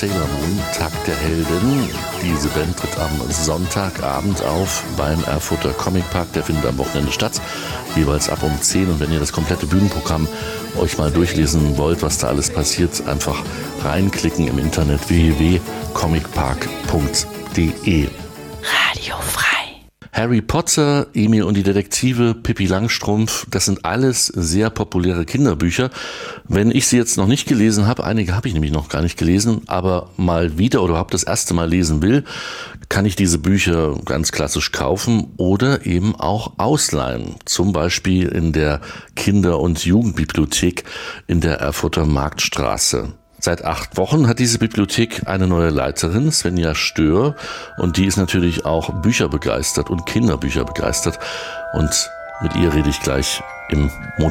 Sailor Moon, Tag der Helden. Diese Band tritt am Sonntagabend auf beim Erfurter Comicpark. Der findet am Wochenende statt, jeweils ab um 10. Und wenn ihr das komplette Bühnenprogramm euch mal durchlesen wollt, was da alles passiert, einfach reinklicken im Internet www.comicpark.de. Radio frei. Harry Potter, Emil und die Detektive, Pippi Langstrumpf, das sind alles sehr populäre Kinderbücher. Wenn ich sie jetzt noch nicht gelesen habe, einige habe ich nämlich noch gar nicht gelesen, aber mal wieder oder überhaupt das erste Mal lesen will, kann ich diese Bücher ganz klassisch kaufen oder eben auch ausleihen. Zum Beispiel in der Kinder- und Jugendbibliothek in der Erfurter Marktstraße. Seit 8 Wochen hat diese Bibliothek eine neue Leiterin, Svenja Stör, und die ist natürlich auch bücherbegeistert und Kinderbücher begeistert. Und mit ihr rede ich gleich im Montag.